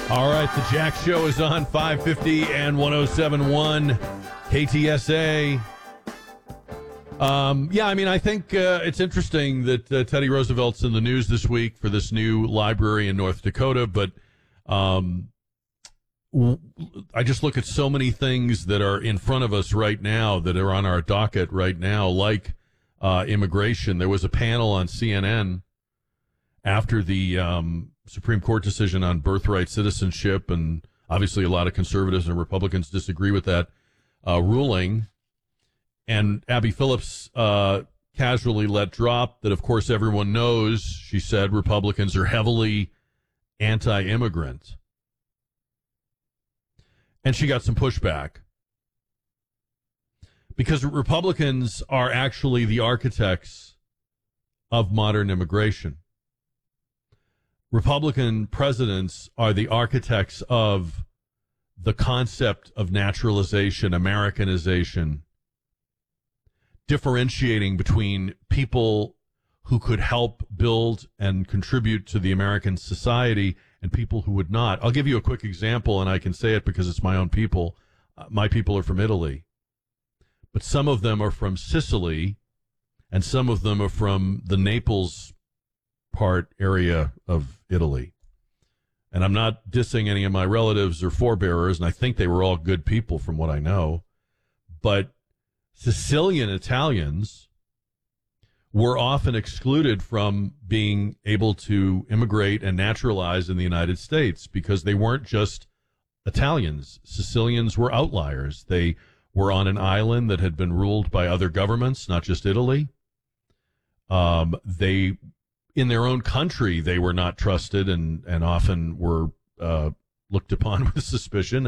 All right, the Jack Show is on 550 and 107.1 KTSA. I think it's interesting that Teddy Roosevelt's in the news this week for this new library in North Dakota, but I just look at so many things that are in front of us right now, that are on our docket right now, like immigration. There was a panel on CNN after the Supreme Court decision on birthright citizenship, and obviously a lot of conservatives and Republicans disagree with that ruling. And Abby Phillips casually let drop that, of course, everyone knows, she said, Republicans are heavily anti-immigrant. And she got some pushback, because Republicans are actually the architects of modern immigration. Republican presidents are the architects of the concept of naturalization, Americanization, differentiating between people who could help build and contribute to the American society and people who would not. I'll give you a quick example, and I can say it because it's my own people. My people are from Italy, but some of them are from Sicily, and some of them are from the Naples part area of Italy. And I'm not dissing any of my relatives or forebearers, and I think they were all good people from what I know. But Sicilian Italians were often excluded from being able to immigrate and naturalize in the United States because they weren't just Italians. Sicilians were outliers. They were on an island that had been ruled by other governments, not just Italy. They, in their own country, they were not trusted and often were looked upon with suspicion.